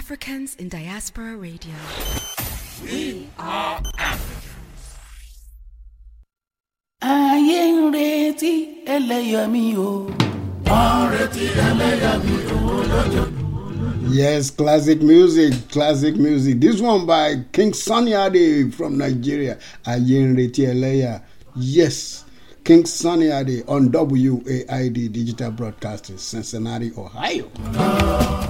Africans in Diaspora Radio. We are Africans. Ayé ń retí ẹlẹ́yàmí o. Wọ́n ń retí ẹlẹ́yàmí o lọ́jọ́. Yes, classic music. This one by King Sunny Ade from Nigeria. Ayé ń retí ẹlẹ́yà. Yes, King Sunny Ade on WAID Digital Broadcasting, Cincinnati, Ohio.